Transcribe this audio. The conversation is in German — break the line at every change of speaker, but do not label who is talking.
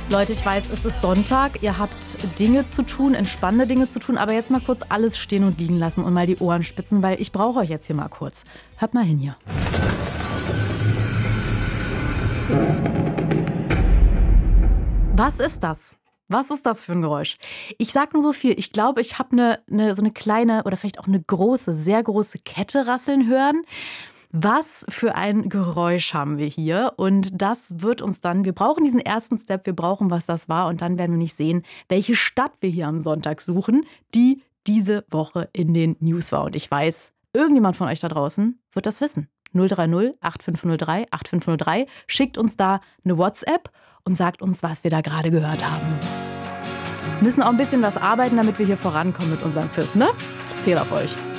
Leute, ich weiß, es ist Sonntag, ihr habt Dinge zu tun, entspannende Dinge zu tun, aber jetzt mal kurz alles stehen und liegen lassen und mal die Ohren spitzen, weil ich brauche euch jetzt hier mal kurz. Hört mal hin hier. Was ist das? Was ist das für ein Geräusch? Ich sag nur so viel. Ich glaube, ich habe so eine kleine oder vielleicht auch eine große, sehr große Kette rasseln hören. Was für ein Geräusch haben wir hier? Und das wird uns dann, wir brauchen diesen ersten Step, wir brauchen, was das war. Und dann werden wir nicht sehen, welche Stadt wir hier am Sonntag suchen, die diese Woche in den News war. Und ich weiß, irgendjemand von euch da draußen wird das wissen. 030 8503 8503. Schickt uns da eine WhatsApp und sagt uns, was wir da gerade gehört haben. Wir müssen auch ein bisschen was arbeiten, damit wir hier vorankommen mit unserem Quiz, ne? Ich zähle auf euch.